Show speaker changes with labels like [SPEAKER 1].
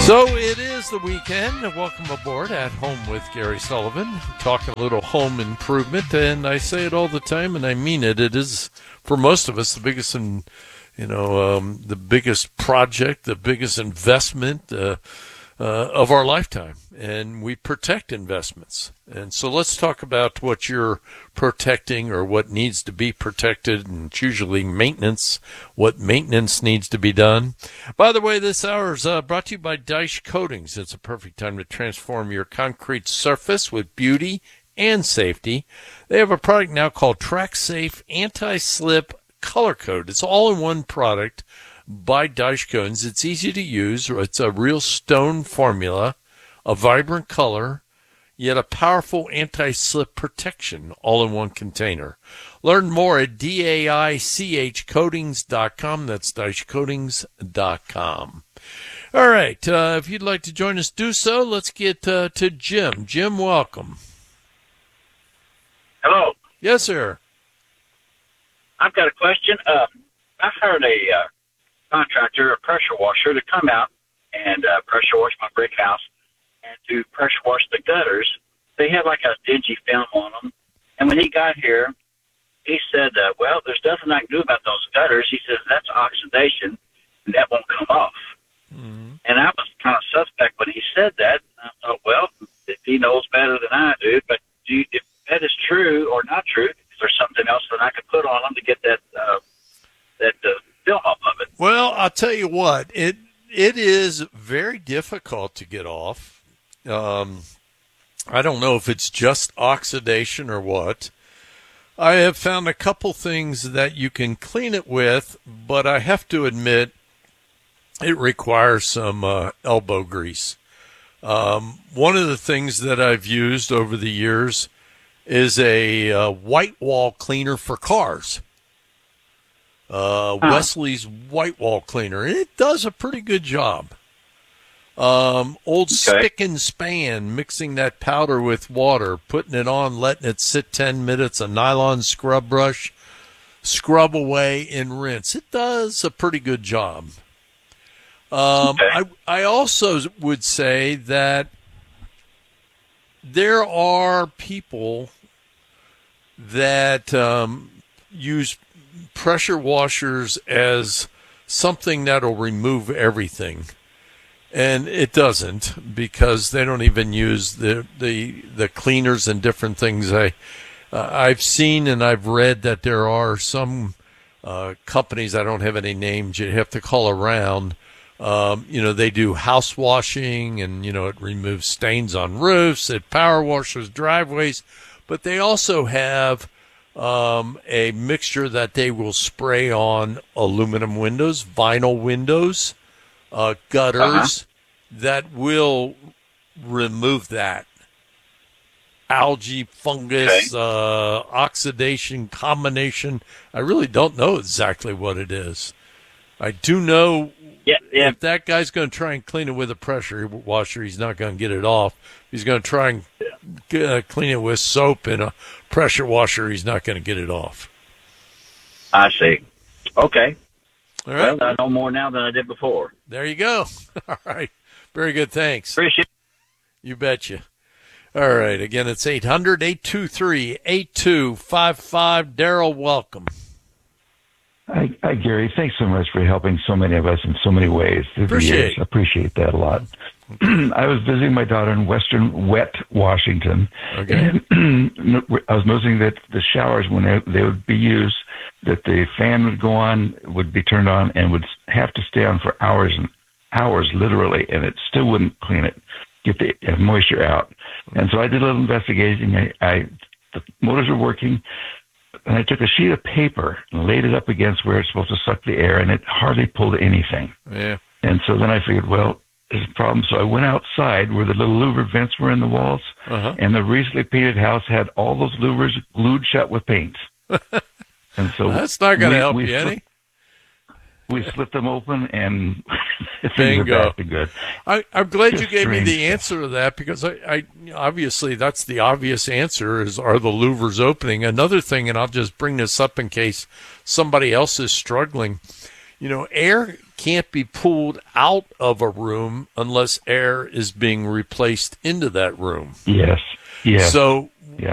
[SPEAKER 1] So it is the weekend. Welcome aboard At Home with Gary Sullivan. Talking a little home improvement, and I say it all the time, and I mean it. It is, for most of us, the biggest, the biggest project, the biggest investment of our lifetime, and we protect investments. And so let's talk about what you're protecting or what needs to be protected, and it's usually maintenance, what maintenance needs to be done. By the way, this hour is brought to you by Dyche Coatings. It's a perfect time to transform your concrete surface with beauty and safety. They have a product now called Track Safe Anti-Slip Color Coat. It's all in one product by Dyche Coatings. It's easy to use. It's a real stone formula, a vibrant color, yet a powerful anti-slip protection all in one container. Learn more at DAICHcoatings.com. That's DycheCoatings.com. All right. If you'd like to join us, do so. Let's get to Jim. Jim, welcome.
[SPEAKER 2] Hello.
[SPEAKER 1] Yes, sir.
[SPEAKER 2] I've got a question. I hired a contractor, a pressure washer, to come out and pressure wash my brick house and to pressure wash the gutters. They had like a dingy film on them. And when he got here, he said, well, there's nothing I can do about those gutters. He says, that's oxidation, and that won't come off. Mm-hmm. And I was kind of suspect when he said that. I thought, well, if he knows better than I do, but if that is true or not true, is there something else that I could put on them to get that film off of it?
[SPEAKER 1] Well, I'll tell you what, it is very difficult to get off. I don't know if it's just oxidation or what. I have found a couple things that you can clean it with, but I have to admit it requires some elbow grease. One of the things that I've used over the years is a white wall cleaner for cars. Wesley's white wall cleaner, and it does a pretty good job. Spick and Span, mixing that powder with water, putting it on, letting it sit 10 minutes, a nylon scrub brush, scrub away and rinse. It does a pretty good job. I also would say that there are people that use pressure washers as something that'll remove everything. And it doesn't, because they don't even use the cleaners and different things. I've seen and I've read that there are some companies, I don't have any names, you have to call around. They do house washing, and, it removes stains on roofs, it power washes driveways. But they also have a mixture that they will spray on aluminum windows, vinyl windows, gutters, that will remove that algae, fungus, oxidation combination. I really don't know exactly what it is. I do know if that guy's going to try and clean it with a pressure washer, he's not going to get it off. He's going to try and clean it with soap and a pressure washer, he's not going to get it off.
[SPEAKER 2] I see. Okay.
[SPEAKER 1] All right.
[SPEAKER 2] Well, I know more now than I did before.
[SPEAKER 1] There you go. All right. Very good. Thanks.
[SPEAKER 2] Appreciate it.
[SPEAKER 1] You betcha. All right. Again, it's 800-823-8255. Daryl, welcome.
[SPEAKER 3] Hi, Gary. Thanks so much for helping so many of us in so many ways through the years. I appreciate that a lot. I was visiting my daughter in western wet Washington.
[SPEAKER 1] Okay.
[SPEAKER 3] And I was noticing that the showers, when they would be used, that the fan would go on, would be turned on, and would have to stay on for hours and hours, literally, and it still wouldn't clean it, get the moisture out. And so I did a little investigating. The motors were working, and I took a sheet of paper and laid it up against where it's supposed to suck the air, and it hardly pulled anything.
[SPEAKER 1] Yeah.
[SPEAKER 3] And so then I figured, well, there's a problem. So I went outside where the little louver vents were in the walls, and the recently painted house had all those louvers glued shut with paint. And so
[SPEAKER 1] that's not going to help you any.
[SPEAKER 3] We split them open, and
[SPEAKER 1] things
[SPEAKER 3] are back to good.
[SPEAKER 1] I'm glad you gave me the answer to that, because I obviously that's the obvious answer, is, are the louvers opening? Another thing, and I'll just bring this up in case somebody else is struggling, air can't be pulled out of a room unless air is being replaced into that room.
[SPEAKER 3] Yes. Yes.
[SPEAKER 1] So